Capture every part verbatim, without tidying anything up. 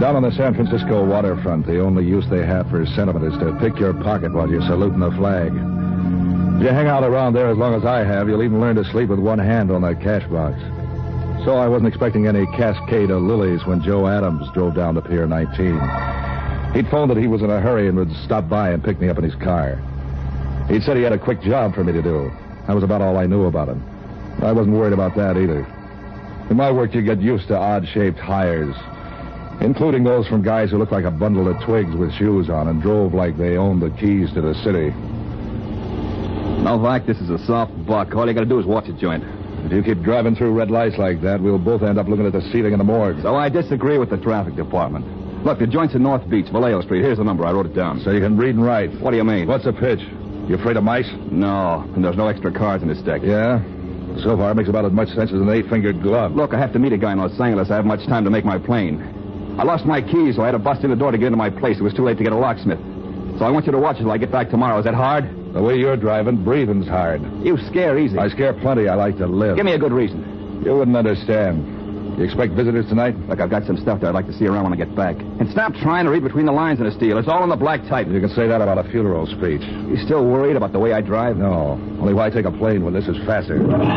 Down on the San Francisco waterfront, the only use they have for sentiment is to pick your pocket while you're saluting the flag. If you hang out around there as long as I have, you'll even learn to sleep with one hand on that cash box. So I wasn't expecting any cascade of lilies when Joe Adams drove down to Pier nineteen. He'd phoned that he was in a hurry and would stop by and pick me up in his car. He'd said he had a quick job for me to do. That was about all I knew about him. I wasn't worried about that either. In my work, you get used to odd-shaped hires, including those from guys who looked like a bundle of twigs with shoes on and drove like they owned the keys to the city. Novak, this is a soft buck. All you gotta do is watch a joint. If you keep driving through red lights like that, we'll both end up looking at the ceiling in the morgue. So I disagree with the traffic department. Look, the joint's in North Beach, Vallejo Street. Here's the number. I wrote it down. So you can read and write. What do you mean? What's the pitch? You afraid of mice? No, and there's no extra cards in this deck. Yeah? So far, it makes about as much sense as an eight-fingered glove. Look, I have to meet a guy in Los Angeles. I have much time to make my plane. I lost my keys, so I had to bust in the door to get into my place. It was too late to get a locksmith. So I want you to watch it till I get back tomorrow. Is that hard? The way you're driving, breathing's hard. You scare easy. I scare plenty. I like to live. Give me a good reason. You wouldn't understand. You expect visitors tonight? Look, I've got some stuff that I'd like to see around when I get back. And stop trying to read between the lines in a steal. It's all in the black type. You can say that about a funeral speech. You still worried about the way I drive? No. Only why take a plane when this is faster?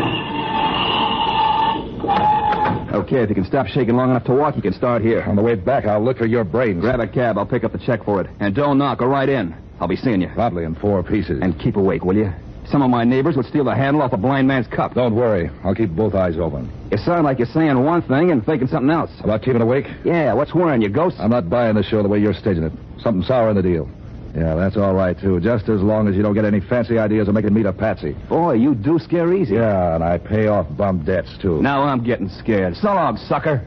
Okay, if you can stop shaking long enough to walk, you can start here. On the way back, I'll look for your brains. Grab a cab. I'll pick up the check for it. And don't knock. Go right in. I'll be seeing you. Probably in four pieces. And keep awake, will you? Some of my neighbors would steal the handle off a blind man's cup. Don't worry. I'll keep both eyes open. You sound like you're saying one thing and thinking something else. About keeping awake? Yeah, what's worrying you, ghost? I'm not buying the show the way you're staging it. Something sour in the deal. Yeah, that's all right, too. Just as long as you don't get any fancy ideas of making me a patsy. Boy, you do scare easy. Yeah, and I pay off bum debts, too. Now I'm getting scared. So long, sucker.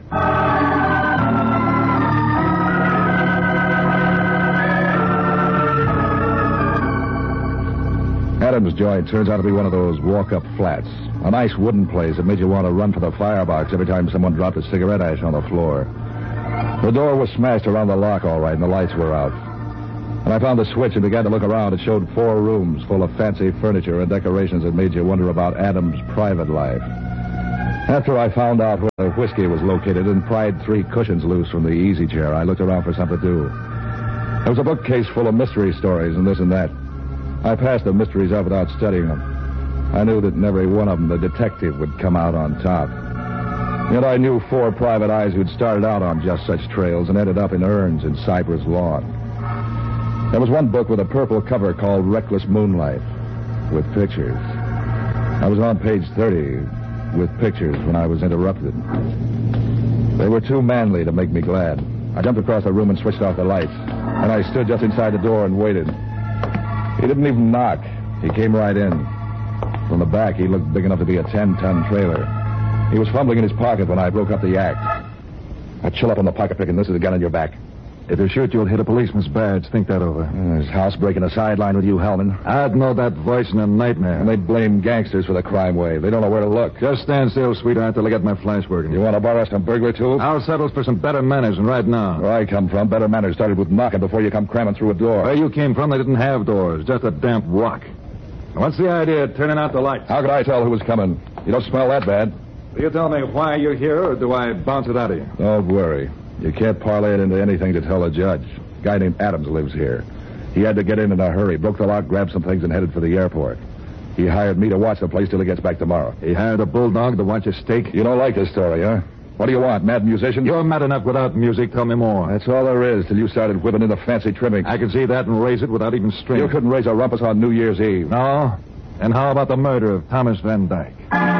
Adams' joint turns out to be one of those walk-up flats. A nice wooden place that made you want to run for the firebox every time someone dropped a cigarette ash on the floor. The door was smashed around the lock all right, and the lights were out. When I found the switch and began to look around, it showed four rooms full of fancy furniture and decorations that made you wonder about Adams' private life. After I found out where the whiskey was located and pried three cushions loose from the easy chair, I looked around for something to do. There was a bookcase full of mystery stories and this and that. I passed the mysteries up without studying them. I knew that in every one of them the detective would come out on top. Yet I knew four private eyes who'd started out on just such trails and ended up in urns in Cypress Lawn. There was one book with a purple cover called Reckless Moonlight, with pictures. I was on page thirty, with pictures, when I was interrupted. They were too manly to make me glad. I jumped across the room and switched off the lights, and I stood just inside the door and waited. He didn't even knock. He came right in. From the back, he looked big enough to be a ten-ton trailer. He was fumbling in his pocket when I broke up the act. Now, chill up on the pocket pick, and this is a gun on your back. If you shoot, you'll hit a policeman's badge. Think that over. Uh, his house breaking a sideline with you, Hellman. I'd know that voice in a nightmare. And they blame gangsters for the crime wave. They don't know where to look. Just stand still, sweetheart, till I get my flash working. You want to borrow some burglar tools? I'll settle for some better manners, and right now. Where I come from, better manners started with knocking before you come cramming through a door. Where you came from, they didn't have doors. Just a damp rock. Now, what's the idea of turning out the lights? How could I tell who was coming? You don't smell that bad. Will you tell me why you're here, or do I bounce it out of you? Don't worry. You can't parlay it into anything to tell a judge. A guy named Adams lives here. He had to get in in a hurry, broke the lock, grabbed some things, and headed for the airport. He hired me to watch the place till he gets back tomorrow. He hired a bulldog to watch a steak? You don't like this story, huh? What do you want, mad musician? You're mad enough without music. Tell me more. That's all there is till you started whipping in the fancy trimmings. I could see that and raise it without even string. You couldn't raise a rumpus on New Year's Eve. No? And how about the murder of Thomas Van Dyke?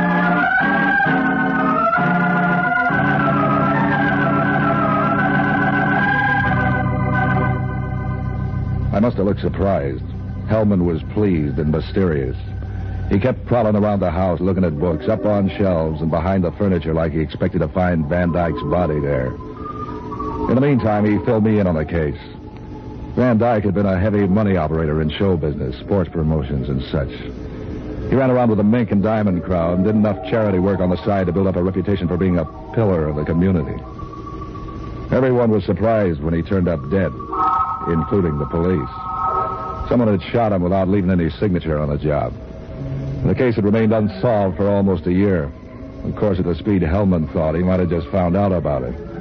I must have looked surprised. Hellman was pleased and mysterious. He kept prowling around the house, looking at books, up on shelves and behind the furniture like he expected to find Van Dyke's body there. In the meantime, he filled me in on the case. Van Dyke had been a heavy money operator in show business, sports promotions and such. He ran around with the mink and diamond crowd and did enough charity work on the side to build up a reputation for being a pillar of the community. Everyone was surprised when he turned up dead, including the police. Someone had shot him without leaving any signature on the job. The case had remained unsolved for almost a year. Of course, at the speed Hellman thought, he might have just found out about it.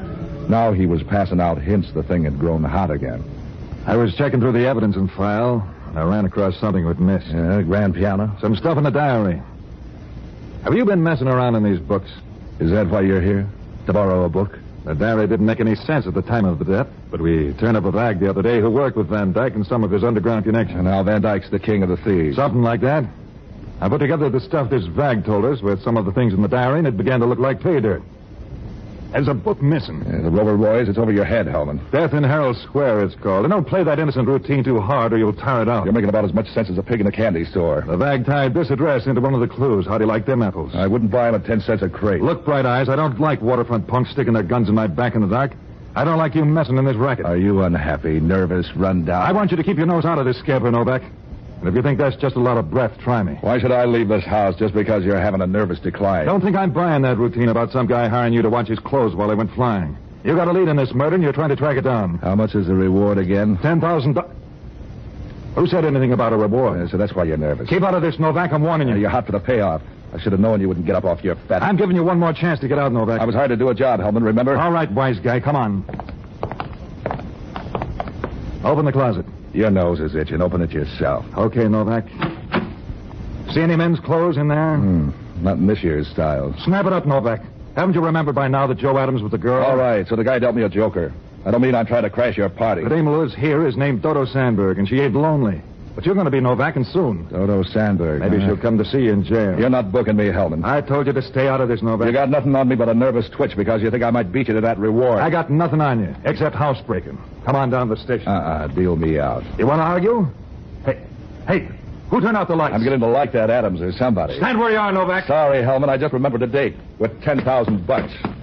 Now he was passing out hints the thing had grown hot again. I was checking through the evidence and file, and I ran across something with Miss. Yeah, grand piano. Some stuff in the diary. Have you been messing around in these books? Is that why you're here? To borrow a book? The diary didn't make any sense at the time of the death, but we turned up a vag the other day who worked with Van Dyke and some of his underground connections. And now Van Dyke's the king of the thieves. Something like that. I put together the stuff this vag told us with some of the things in the diary, and it began to look like pay dirt. There's a book missing. Yeah, the Rover Boys, it's over your head, Hellman. Death in Herald Square, it's called. And don't play that innocent routine too hard or you'll tire it out. You're making about as much sense as a pig in a candy store. The vag tied this address into one of the clues. How do you like them apples? I wouldn't buy them at ten cents a crate. Look, Bright Eyes, I don't like waterfront punks sticking their guns in my back in the dark. I don't like you messing in this racket. Are you unhappy, nervous, run down? I want you to keep your nose out of this, Scamper, Novak. And if you think that's just a lot of breath, try me. Why should I leave this house just because you're having a nervous decline? Don't think I'm buying that routine about some guy hiring you to watch his clothes while they went flying. You got a lead in this murder, and you're trying to track it down. How much is the reward again? Ten thousand dollars. Who said anything about a reward? Yeah, so that's why you're nervous. Keep out of this, Novak. I'm warning you. Yeah, you're hot for the payoff. I should have known you wouldn't get up off your fat... I'm giving you one more chance to get out, Novak. I was hired to do a job, Hellman, remember? All right, wise guy. Come on. Open the closet. Your nose is itching. Open it yourself. Okay, Novak. See any men's clothes in there? Hmm. Not in this year's style. Snap it up, Novak. Haven't you remembered by now that Joe Adams was the girl? All right, so the guy dealt me a joker. I don't mean I'm trying to crash your party. The dame who lives here is named Dodo Sandberg, and she ain't lonely. But you're going to be Novak, and soon. Dodo Sandberg. Maybe huh? she'll come to see you in jail. You're not booking me, Hellman. I told you to stay out of this, Novak. You got nothing on me but a nervous twitch because you think I might beat you to that reward. I got nothing on you, except housebreaking. Come on down to the station. Uh-uh, deal me out. You want to argue? Hey, hey, who turned out the lights? I'm getting to like that Adams or somebody. Stand where you are, Novak. Sorry, Hellman, I just remembered the date with ten thousand bucks.